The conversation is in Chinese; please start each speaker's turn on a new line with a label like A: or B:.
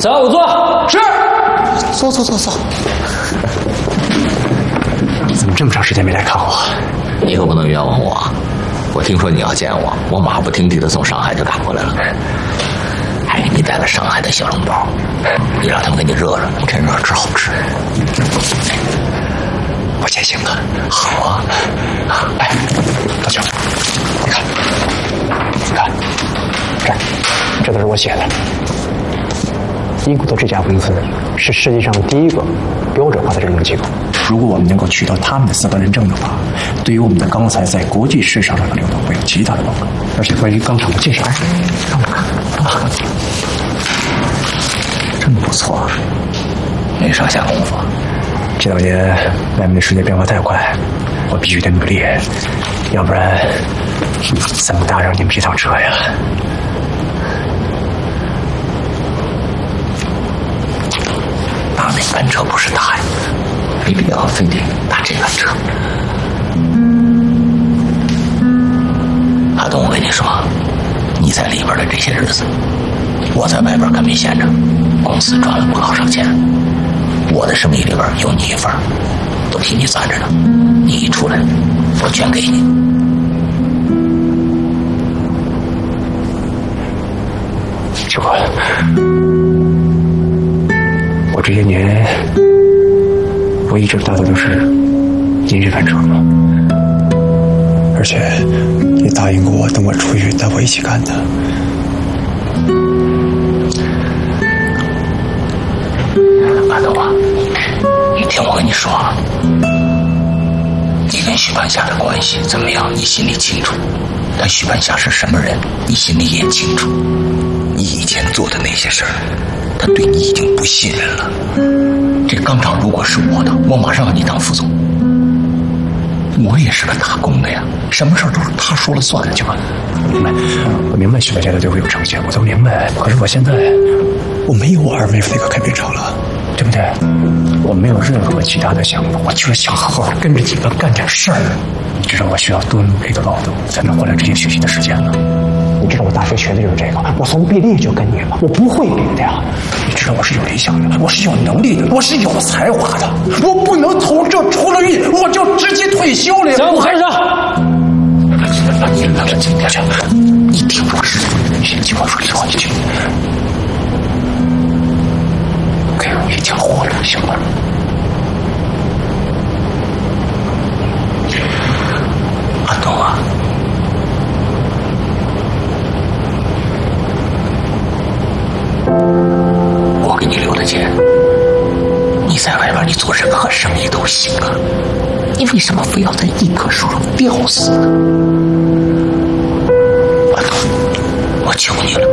A: 走，我坐。是。
B: 坐。你怎么这么长时间没来看我？
C: 你可不能冤枉我。我听说你要见我，我马不停蹄的从上海就赶过来了，还给你带了上海的小笼包，你让他们给你热热，趁热吃好吃。
B: 我践行了。
C: 好啊。
B: 哎，大舅，你看，这都是我写的。伊古特这家公司是世界上第一个标准化的认证机构。如果我们能够取得他们的4个认证的话，对于我们的钢材在国际市场上的流动会有极大的帮助。而且关于钢厂的介绍，让我看啊，
C: 真不错，没少下功夫。
B: 这2年外面的世界变化太快，我必须得努力，要不然怎么搭上你们这趟车呀？
C: 搭那班车不是搭呀，没必要非得搭这班车。阿东，我跟你说，你在里边的这些日子，我在外边可没闲着，公司赚了不老少钱，我的生意里边有你一份，都替你攒着呢。你一出来，我全给你。
B: 这个，我这些年，我一直搭的都是您这班车嘛，而且也答应过我，等我出去带我一起干的。
C: 阿东啊，你听我跟你说，你跟许半夏的关系怎么样，你心里清楚。但许半夏是什么人，你心里也清楚。你以前做的那些事儿，他对你已经不信任了。这钢厂如果是我的，我马上让你当副总。我也是个打工的呀，什么事儿都是他说了算的，就完。
B: 我明白许半夏的对我有成见，我都明白。可是我现在，我没有我二妹夫那个开片厂了，对不对？我没有任何其他的想法，我就是想好好跟着你们干点事儿。你知道我需要多努力的劳动，才能换来这些学习的时间呢？你知道我大学学的就是这个，我从毕业就跟你了，我不会别的呀。你知道我是有理想的，我是有能力的，我是有才华的，我不能从这出了狱我就直接退休了。
A: 咱们开始。
C: 你听我说，
B: 你先听我说，之后你去给我一条活路，行吗？
C: 阿东啊，我给你留的钱，你在外边你做任何生意都行啊，你为什么非要在一棵树上吊死呢？阿东，我求你了，